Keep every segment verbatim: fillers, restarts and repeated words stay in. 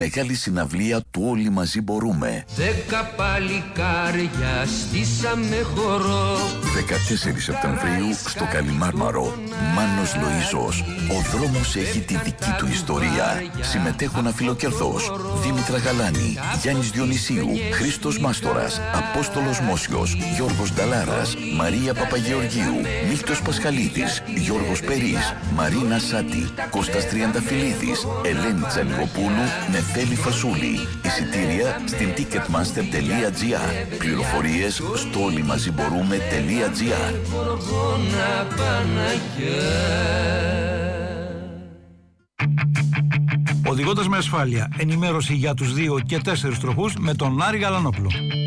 Μεγάλη συναυλία του Όλοι Μαζί Μπορούμε. Δέκα παλικάρια στήσαμε χορό. δεκατέσσερις Σεπτεμβρίου στο Καλιμάρμαρο. Μάνος Λοΐζος. Ο δρόμος έχει τη δική του ιστορία. Συμμετέχουν αφιλοκερδός Δήμητρα Γαλάνη, Γιάννης Διονυσίου, Χρήστος Μάστορας, Απόστολος Μόσιος, Γιώργος Νταλάρας, Μαρία Παπαγεωργίου, Μίλτος Πασχαλίδης, Γιώργος Περής, Μαρίνα Σάτη, Κώστας Τριανταφυλλίδης, Ελένη Τσαλιγοπούλου, Νεφέλη Φασούλη. Εισιτήρια στην ticketmaster τελεία gr. Πληροφορίες στο όλοιμαζιμπορούμε τελεία gr. Οδηγώντας με ασφάλεια, ενημέρωση για τους δύο και τέσσερις τροχούς με τον Άρη Γαλανόπουλο.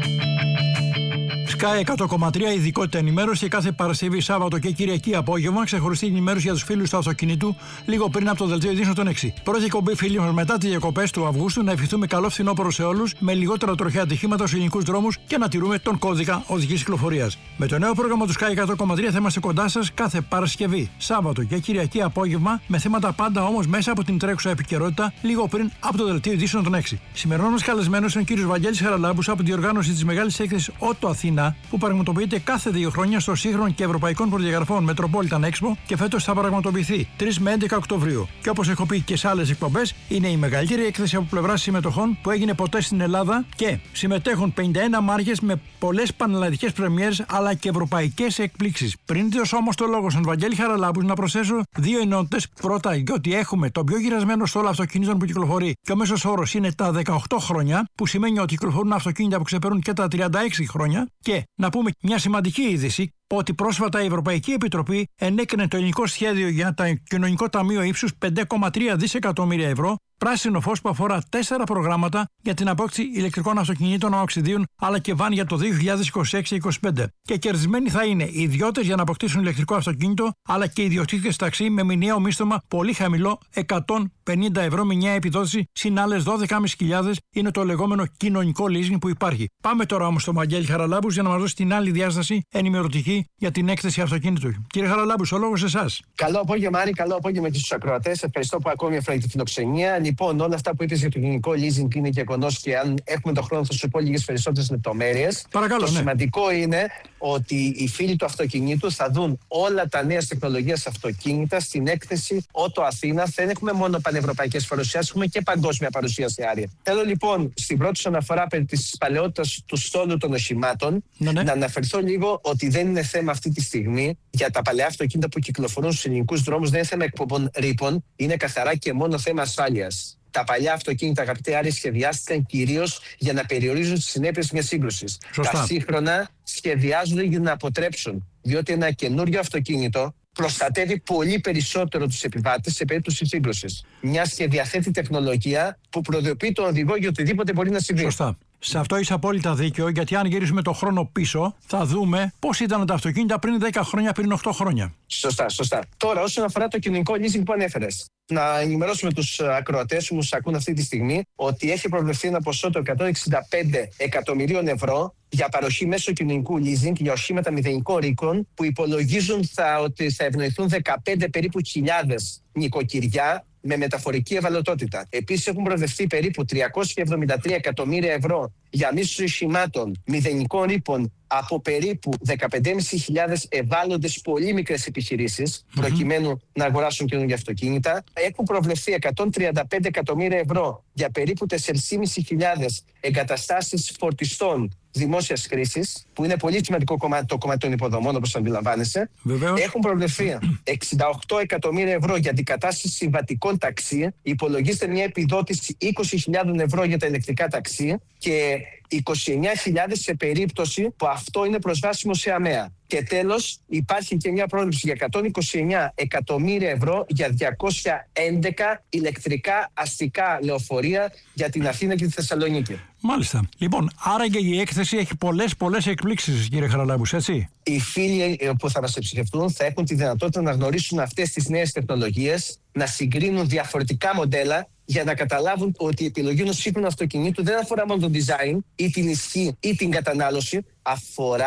Sky εκατό κόμμα τρία, ειδικότητα ενημέρωση κάθε Παρασκευή, Σάββατο και Κυριακή απόγευμα. Ξεχωριστή ενημέρωση για τους φίλους του αυτοκινήτου λίγο πριν από το δελτίο ειδήσεων των έξι. Πρώτη εκπομπή, φίλοι μας, μετά τις διακοπές του Αυγούστου. Να ευχηθούμε καλό φθινόπωρο σε όλους, με λιγότερα τροχαία ατυχήματα στους ελληνικούς δρόμους και να τηρούμε τον κώδικα οδικής κυκλοφορίας. Με το νέο πρόγραμμα του Sky εκατό κόμμα τρία θα είμαστε κοντά σας κάθε Παρασκευή, Σάββατο και Κυριακή απόγευμα, με θέματα πάντα όμως μέσα από την τρέχουσα επικαιρότητα λίγο πριν από το δελτίο ειδήσεων των έξι. Σημερινός μας καλεσμένος είναι ο κύριος Βαγγέλης Χαραλάμπους από την διοργάνωση της μεγάλης έκθεσης Ότο Αθήνα, που πραγματοποιείται κάθε δύο χρόνια στο σύγχρονο και ευρωπαϊκών προδιαγραφών Metropolitan Expo και φέτος θα πραγματοποιηθεί τρεις με έντεκα Οκτωβρίου. Και όπως έχω πει και σε άλλες εκπομπές, είναι η μεγαλύτερη έκθεση από πλευράς συμμετοχών που έγινε ποτέ στην Ελλάδα και συμμετέχουν πενήντα ένα μάρκες με πολλές πανελλαδικές πρεμιέρες αλλά και ευρωπαϊκές εκπλήξεις. Πριν δώσω όμως το λόγο στον Βαγγέλη Χαραλάμπους, να προσθέσω δύο ενότητες. Πρώτα, γιατί έχουμε το πιο γυρασμένο στόλο αυτοκινήτων που κυκλοφορεί και ο μέσος όρος είναι τα δεκαοκτώ χρόνια, που σημαίνει ότι κυκλοφορούν αυτοκίνητα που ξεπερνούν και τα τριάντα έξι χρόνια. Και να πούμε μια σημαντική είδηση, ότι πρόσφατα η Ευρωπαϊκή Επιτροπή ενέκρινε το ελληνικό σχέδιο για το Κοινωνικό Ταμείο ύψους πέντε κόμμα τρία δισεκατομμύρια ευρώ, πράσινο φως που αφορά τέσσερα προγράμματα για την απόκτηση ηλεκτρικών αυτοκινήτων αμαξιδίων αλλά και βαν για το δύο χιλιάδες είκοσι έξι είκοσι πέντε. Και κερδισμένοι θα είναι οι ιδιώτες για να αποκτήσουν ηλεκτρικό αυτοκίνητο, αλλά και οι ιδιοκτήτες ταξί με μηνιαίο μίστομα πολύ χαμηλό, εκατόν πενήντα ευρώ μηνιαία επιδότηση, συν άλλες δώδεκα χιλιάδες πεντακόσιες. Είναι το λεγόμενο κοινωνικό leasing που υπάρχει. Πάμε τώρα όμως στον Βαγγέλη Χαραλάμπους για να μας δώσει την άλλη διάσταση ενημερωτική για την έκθεση αυτοκίνητου. Κύριε Χαραλάμπους, ο λόγος σε εσάς. Καλό απόγευμα, Άρη, καλό απόγευμα και στους ακροατές. Ευχαριστώ που ακόμη έφερα τη φιλοξενία. Λοιπόν, όλα αυτά που είπες για το κοινωνικό leasing είναι γεγονός και αν έχουμε τον χρόνο θα σου πω λίγες περισσότερες λεπτομέρειες. Παρακαλώ. Το ναι. σημαντικό είναι ότι οι φίλοι του αυτοκινήτου θα δουν όλα τα νέα τεχνολογίες αυτοκίνητα στην έκθεση Ότο Αθήνα. Δεν έχουμε μόνο πανευρωπαϊκές παρουσιάσεις, έχουμε και παγκόσμια παρουσίαση, Άρη. Θέλω λοιπόν στην πρώτη σου αναφορά περί της παλαιότητας του στόλου των οχημάτων ναι, ναι. να αναφερθώ λίγο ότι δεν είναι θέμα αυτή τη στιγμή για τα παλαιά αυτοκίνητα που κυκλοφορούν στους ελληνικούς δρόμους, δεν είναι θέμα εκπομπών ρήπων, είναι καθαρά και μόνο θέμα ασφάλειας. Τα παλιά αυτοκίνητα, αγαπητέ Άρη, σχεδιάστηκαν κυρίως για να περιορίζουν τις συνέπειες μιας σύγκρουσης. Τα σύγχρονα σχεδιάζονται για να αποτρέψουν, διότι ένα καινούριο αυτοκίνητο προστατεύει πολύ περισσότερο τους επιβάτες σε περίπτωση σύγκρουσης. Μιας και διαθέτει τεχνολογία που προειδοποιεί τον οδηγό για οτιδήποτε μπορεί να συμβεί. Σωστά. Σε αυτό είσαι απόλυτα δίκιο, γιατί αν γυρίσουμε το χρόνο πίσω, θα δούμε πώς ήταν τα αυτοκίνητα πριν δέκα χρόνια, πριν οκτώ χρόνια. Σωστά, σωστά. Τώρα, όσον αφορά το κοινωνικό leasing που ανέφερες, να ενημερώσουμε τους ακροατές που μας ακούν αυτή τη στιγμή ότι έχει προβλεφθεί ένα ποσό των εκατόν εξήντα πέντε εκατομμυρίων ευρώ για παροχή μέσω κοινωνικού leasing για οχήματα μηδενικών ρήπων, που υπολογίζουν θα, ότι θα ευνοηθούν δεκαπέντε περίπου χιλιάδες νοικοκυριά με μεταφορική ευαλωτότητα. Επίσης, έχουν προβλεφθεί περίπου τριακόσια εβδομήντα τρία εκατομμύρια ευρώ για μίσθωση οχημάτων μηδενικών ρήπων από περίπου δεκαπέντε χιλιάδες πεντακόσιες ευάλωτες πολύ μικρές επιχειρήσεις, mm-hmm. προκειμένου να αγοράσουν καινούργια αυτοκίνητα. Έχουν προβλεφθεί εκατόν τριάντα πέντε εκατομμύρια ευρώ για περίπου τέσσερις χιλιάδες πεντακόσιες εγκαταστάσεις φορτιστών δημόσιας χρήσης, που είναι πολύ σημαντικό κομμάτι, το κομμάτι των υποδομών, όπως αντιλαμβάνεσαι. Βεβαίως. Έχουν προβλεφθεί εξήντα οκτώ εκατομμύρια ευρώ για αντικατάσταση συμβατικών ταξί. Υπολογίστε μια επιδότηση είκοσι χιλιάδες ευρώ για τα ηλεκτρικά ταξί και είκοσι εννέα χιλιάδες σε περίπτωση που αυτό είναι προσβάσιμο σε ΑΜΕΑ. Και τέλος, υπάρχει και μια πρόληψη για εκατόν είκοσι εννέα εκατομμύρια ευρώ για διακόσια έντεκα ηλεκτρικά αστικά λεωφορεία για την Αθήνα και τη Θεσσαλονίκη. Μάλιστα. Λοιπόν, άρα και η έκθεση έχει πολλές πολλές εκπλήξεις, κύριε Χαραλάμπους, έτσι. Οι φίλοι που θα μας επισκεφτούν θα έχουν τη δυνατότητα να γνωρίσουν αυτές τις νέες τεχνολογίες, να συγκρίνουν διαφορετικά μοντέλα για να καταλάβουν ότι η επιλογή ενός σύγχρονου αυτοκινήτου δεν αφορά μόνο το design ή την ισχύ ή την κατανάλωση, αφορά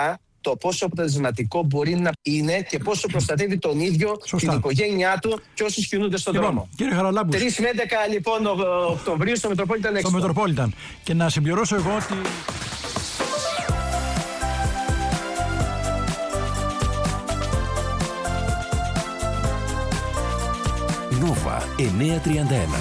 το πόσο αποτελεσματικό μπορεί να είναι και πόσο προστατεύει τον ίδιο, Σωστά. την οικογένειά του και όσους κινούνται στον Λοιπόν, δρόμο. κύριε Χαραλάμπους, τρεις με έντεκα λοιπόν Οκτωβρίου στο Metropolitan στο Expo. Metropolitan. Και να συμπληρώσω εγώ ότι. Νόβα εννιακόσια τριάντα ένα.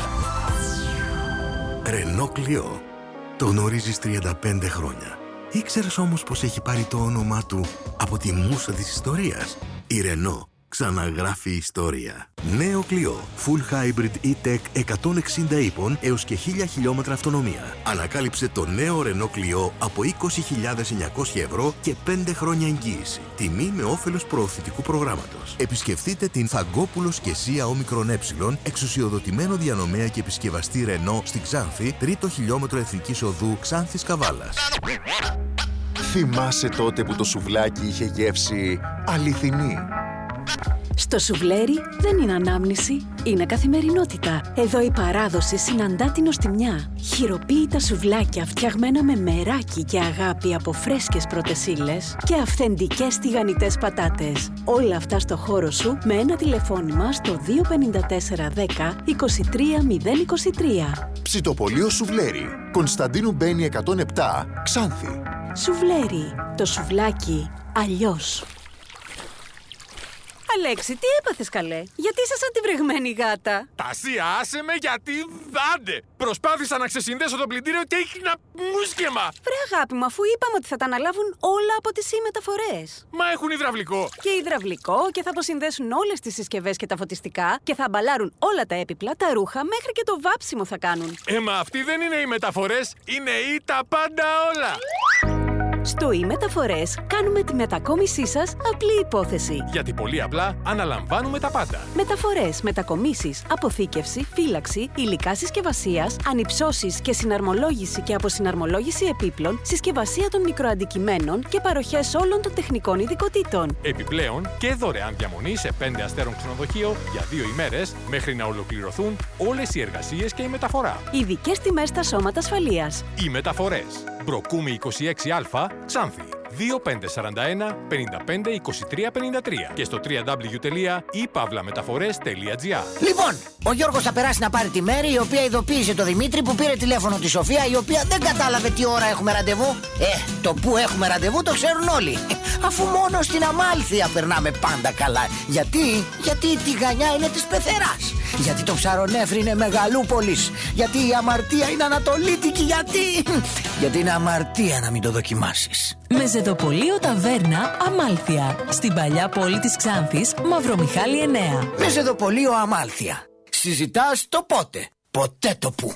Ρενό Κλειό. Το γνωρίζεις τριάντα πέντε χρόνια. Ήξερες όμως πως έχει πάρει το όνομά του από τη μούσα της ιστορίας? Η Ρενό ξαναγράφει ιστορία. Νέο Κλειό. Full Hybrid E-Tech εκατόν εξήντα ύπων έως και χίλια χιλιόμετρα αυτονομία. Ανακάλυψε το νέο Ρενό Κλειό από είκοσι χιλιάδες εννιακόσια ευρώ και πέντε χρόνια εγγύηση. Τιμή με όφελος προωθητικού προγράμματος. Επισκεφτείτε την Φαγκόπουλος και Σία Όμικρον Ε, εξουσιοδοτημένο διανομέα και επισκευαστή Ρενό στη Ξάνθη, τρίτο χιλιόμετρο Εθνικής Οδού Ξάνθης Καβάλας. Θυμάσαι τότε που το σουβλάκι είχε γεύση αληθινή? Στο σουβλέρι δεν είναι ανάμνηση, είναι καθημερινότητα. Εδώ η παράδοση συναντά την νοστιμιά. Χειροποίητα σουβλάκια φτιαγμένα με μεράκι και αγάπη από φρέσκες πρώτες ύλες και αυθεντικές τηγανιτές πατάτες. Όλα αυτά στο χώρο σου με ένα τηλεφώνημα στο δύο πέντε τέσσερα δέκα είκοσι τρία μηδέν είκοσι τρία. Ψητοπολείο Σουβλέρι. Κωνσταντίνου Μπένη εκατόν επτά, Ξάνθη. Σουβλέρι. Το σουβλάκι αλλιώς. Αλέξη, τι έπαθες καλέ? Γιατί είσαι σαν τη βρεγμένη γάτα? Τασία, άσε με γιατί δάντε! Προσπάθησα να ξεσυνδέσω το πλυντήριο και έχει ένα μουσκεμα! Βρε αγάπη μου, αφού είπαμε ότι θα τα αναλάβουν όλα από τις e-μεταφορές. Μα έχουν υδραυλικό! Και υδραυλικό και θα αποσυνδέσουν όλες τις συσκευές και τα φωτιστικά και θα αμπαλάρουν όλα τα έπιπλα, τα ρούχα, μέχρι και το βάψιμο θα κάνουν. Ε, μα αυτοί δεν είναι οι μεταφορές, είναι οι τα πάντα όλα! Στο e-μεταφορές κάνουμε τη μετακόμισή σας απλή υπόθεση. Γιατί πολύ απλά αναλαμβάνουμε τα πάντα. Μεταφορές, μετακομίσεις, αποθήκευση, φύλαξη, υλικά συσκευασίας, ανυψώσεις και συναρμολόγηση και αποσυναρμολόγηση επίπλων, συσκευασία των μικροαντικειμένων και παροχές όλων των τεχνικών ειδικοτήτων. Επιπλέον και δωρεάν διαμονή σε πέντε αστέρων ξενοδοχείο για δύο ημέρες μέχρι να ολοκληρωθούν όλες οι εργασίες και η μεταφορά. Ειδικές τιμές στα σώματα ασφαλείας. Οι μεταφορές. Μπροκούμη είκοσι έξι Α, Ξάνθη. δύο πέντε τέσσερα ένα πέντε πέντε είκοσι τρία πενήντα τρία και στο double-u double-u double-u τελεία i pavlametafores τελεία gr. Λοιπόν, ο Γιώργος θα περάσει να πάρει τη Μέρη, η οποία ειδοποίησε το Δημήτρη που πήρε τηλέφωνο τη Σοφία, η οποία δεν κατάλαβε τι ώρα έχουμε ραντεβού. Ε, το που έχουμε ραντεβού το ξέρουν όλοι. Αφού μόνο στην Αμάλθεια περνάμε πάντα καλά. Γιατί, γιατί η τηγανιά είναι της πεθεράς. Γιατί το Ψαρονέφρι είναι Μεγαλούπολης. Γιατί η αμαρτία είναι ανατολίτικη. Γιατί, γιατί είναι αμαρτία να μην το δοκιμάσεις. Μεζεδοπολείο Ταβέρνα Αμάλθεια. Στην παλιά πόλη της Ξάνθης, Μαυρομιχάλη εννέα. Μεζεδοπολείο Αμάλθεια. Συζητάς το πότε, ποτέ το που.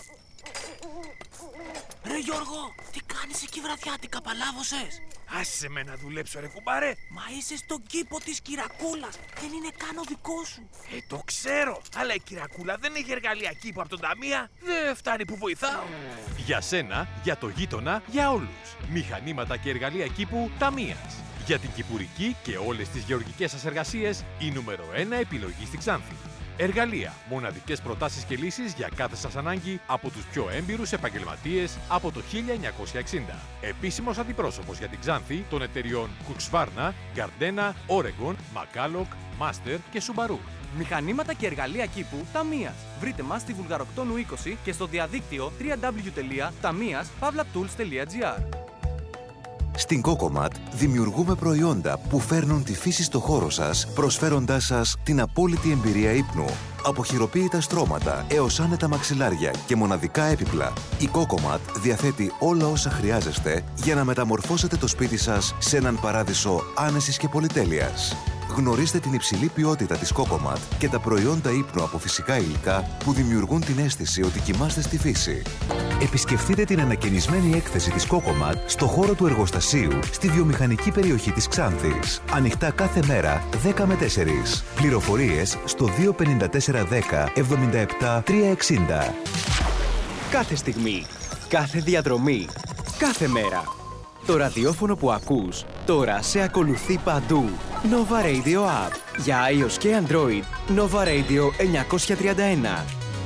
Ρε Γιώργο, τι κάνεις εκεί βραδιάτικα, παλάβωσες? Άσε με να δουλέψω ρε κουμπάρε. Μα είσαι στον κήπο της Κυρακούλας, δεν είναι καν ο δικό σου. Ε, το ξέρω, αλλά η Κυρακούλα δεν έχει εργαλεία κήπου από τον ταμεία. Δεν φτάνει που βοηθάω. Για σένα, για το γείτονα, για όλους. Μηχανήματα και εργαλεία κήπου Ταμείας. Για την κυπουρική και όλες τις γεωργικές σας εργασίες, η νούμερο ένα επιλογή στη Ξάνθη. Εργαλεία, μοναδικές προτάσεις και λύσεις για κάθε σας ανάγκη από τους πιο έμπειρους επαγγελματίες από το χίλια εννιακόσια εξήντα. Επίσημος αντιπρόσωπος για την Ξάνθη των εταιριών Κουξβάρνα, Γκαρντένα, Oregon, Μακάλοκ, Μάστερ και Σουμπαρού. Μηχανήματα και εργαλεία κήπου Ταμείας. Βρείτε μας στη Βουλγαροκτώνου είκοσι και στο διαδίκτυο double-u double-u double-u τελεία ταμείας παύλα τουλς τελεία gr. Στην Κόκοματ δημιουργούμε προϊόντα που φέρνουν τη φύση στο χώρο σας, προσφέροντάς σας την απόλυτη εμπειρία ύπνου. Από χειροποίητα στρώματα έως άνετα μαξιλάρια και μοναδικά έπιπλα, η Κόκοματ διαθέτει όλα όσα χρειάζεστε για να μεταμορφώσετε το σπίτι σας σε έναν παράδεισο άνεσης και πολυτέλειας. Γνωρίστε την υψηλή ποιότητα της Κόκοματ και τα προϊόντα ύπνου από φυσικά υλικά που δημιουργούν την αίσθηση ότι κοιμάστε στη φύση. Επισκεφτείτε την ανακαινισμένη έκθεση της Κόκοματ στο χώρο του εργοστασίου στη βιομηχανική περιοχή της Ξάνθης. Ανοιχτά κάθε μέρα δέκα με τέσσερα. Πληροφορίες στο δύο πέντε τέσσερα δέκα εβδομήντα επτά τριακόσια εξήντα. Κάθε στιγμή, κάθε διαδρομή, κάθε μέρα. Το ραδιόφωνο που ακούς τώρα σε ακολουθεί παντού. Nova Radio App. Για iOS και Android, Nova Radio εννιακόσια τριάντα ένα.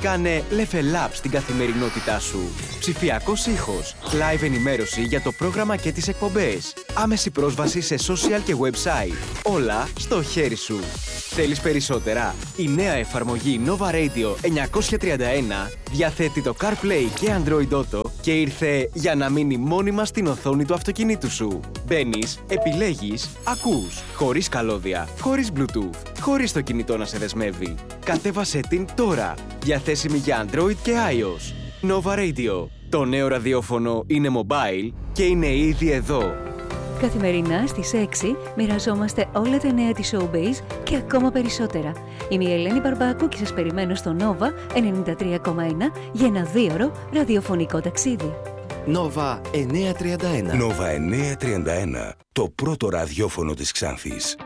Κάνε level up στην καθημερινότητά σου. Ψηφιακός ήχος, live ενημέρωση για το πρόγραμμα και τις εκπομπές. Άμεση πρόσβαση σε social και website. Όλα στο χέρι σου. Θέλεις περισσότερα? Η νέα εφαρμογή Nova Radio εννιακόσια τριάντα ένα διαθέτει το CarPlay και Android Auto και ήρθε για να μείνει μόνιμα στην οθόνη του αυτοκινήτου σου. Μπαίνεις, επιλέγεις, ακούς, χωρίς καλώδια, χωρίς Bluetooth, χωρίς το κινητό να σε δεσμεύει. Κατέβασέ την τώρα, διαθέσιμη για Android και iOS. Nova Radio. Το νέο ραδιόφωνο είναι mobile και είναι ήδη εδώ. Καθημερινά στις έξι μοιραζόμαστε όλα τα νέα της Showbiz και ακόμα περισσότερα. Είμαι η Ελένη Μπαρμπάκου και σας περιμένω στο Nova ενενήντα τρία κόμμα ένα για ένα δίωρο ραδιοφωνικό ταξίδι. Nova εννιακόσια τριάντα ένα. Nova εννιακόσια τριάντα ένα. Το πρώτο ραδιόφωνο της Ξάνθης.